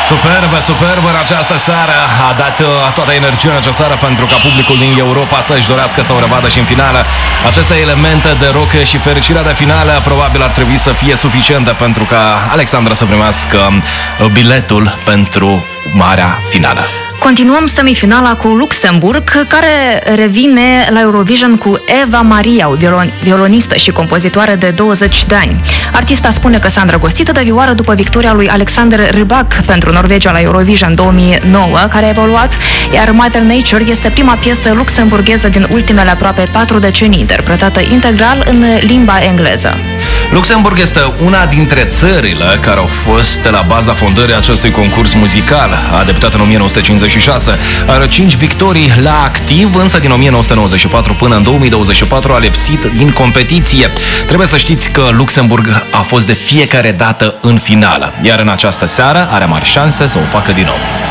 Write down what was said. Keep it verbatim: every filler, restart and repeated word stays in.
Superbă, superbă în această seară. A dat uh, toată energia necesară pentru ca publicul din Europa să-și dorească să o revadă și în finală. Aceste elemente de rock și fericirea de finală probabil ar trebui să fie suficiente pentru ca Alexandra să primească biletul pentru marea finală. Continuăm semifinala cu Luxemburg, care revine la Eurovision cu Eva Maria, o violon violonistă și compozitoare de douăzeci de ani. Artista spune că s-a îndrăgostit de vioară după victoria lui Alexander Rybak pentru Norvegia la Eurovision două mii nouă, care a evoluat, iar Mother Nature este prima piesă luxemburgheză din ultimele aproape patru decenii, interpretată integral în limba engleză. Luxemburg este una dintre țările care au fost la baza fondării acestui concurs muzical. A debutat în o mie nouă sute cincizeci și șase, are cinci victorii la activ, însă din o mie nouă sute nouăzeci și patru până în două mii douăzeci și patru a lipsit din competiție. Trebuie să știți că Luxemburg a fost de fiecare dată în finală, iar în această seară are mari șanse să o facă din nou.